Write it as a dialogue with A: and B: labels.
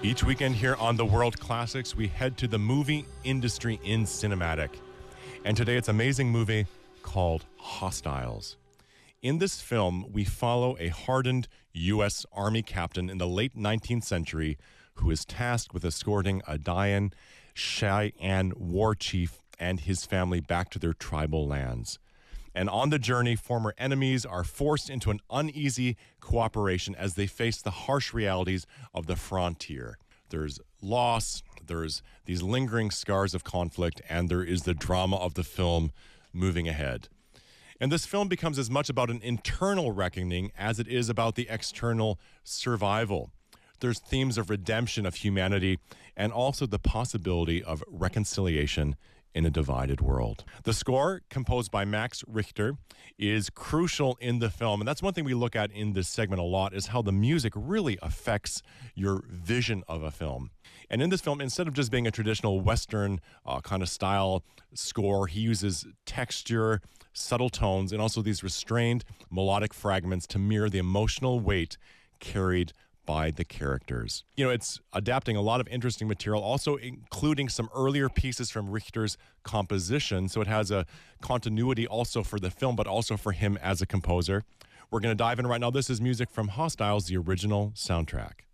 A: Each weekend here on The World Classics, we head to the movie industry in cinematic. And today it's an amazing movie called Hostiles. In this film, we follow a hardened U.S. Army captain in the late 19th century who is tasked with escorting a Dayan Cheyenne war chief and his family back to their tribal lands. And on the journey, former enemies are forced into an uneasy cooperation as they face the harsh realities of the frontier. There's loss, there's these lingering scars of conflict, and there is the drama of the film moving ahead. And this film becomes as much about an internal reckoning as it is about the external survival. There's themes of redemption of humanity and also the possibility of reconciliation in a divided world. The score, composed by Max Richter, is crucial in the film. And that's one thing we look at in this segment a lot, is how the music really affects your vision of a film. And in this film, instead of just being a traditional Western kind of style score, he uses texture, subtle tones, and also these restrained melodic fragments to mirror the emotional weight carried by the characters. You know, it's adapting a lot of interesting material, also including some earlier pieces from Richter's composition. So it has a continuity also for the film, but also for him as a composer. We're going to dive in right now. This is music from Hostiles, the original soundtrack.